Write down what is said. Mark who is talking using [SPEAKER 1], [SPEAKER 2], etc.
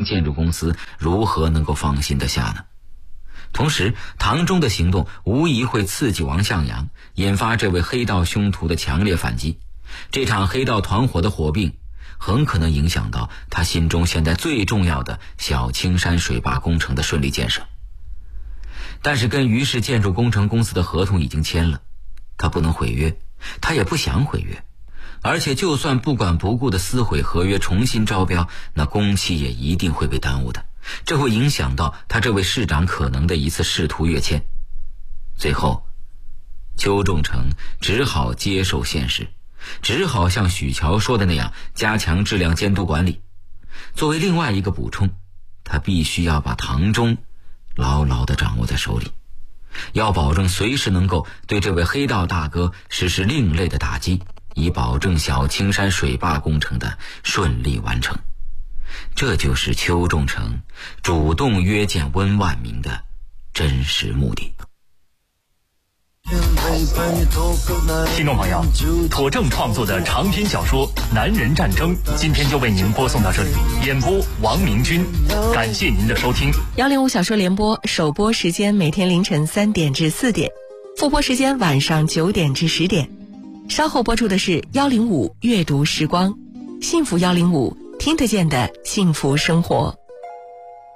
[SPEAKER 1] 建筑公司如何能够放心得下呢？同时，唐忠的行动无疑会刺激王向阳，引发这位黑道凶徒的强烈反击。这场黑道团伙的火并很可能影响到他心中现在最重要的小青山水坝工程的顺利建设。但是跟于氏建筑工程公司的合同已经签了，他不能毁约，他也不想毁约。而且就算不管不顾的撕毁合约重新招标，那工期也一定会被耽误的，这会影响到他这位市长可能的一次仕途跃迁。最后，邱仲成只好接受现实，只好像许桥说的那样加强质量监督管理。作为另外一个补充，他必须要把唐忠牢牢地掌握在手里，要保证随时能够对这位黑道大哥实施另类的打击，以保证小青山水坝工程的顺利完成。这就是邱仲成主动约见温万明的真实目的。
[SPEAKER 2] 听众朋友，妥正创作的长篇小说《男人战争》今天就为您播送到这里，演播王明军，感谢您的收听。
[SPEAKER 3] 105小说联播首播时间每天凌晨3点至4点，复播时间晚上9点至10点。稍后播出的是105阅读时光，幸福105听得见的幸福生活。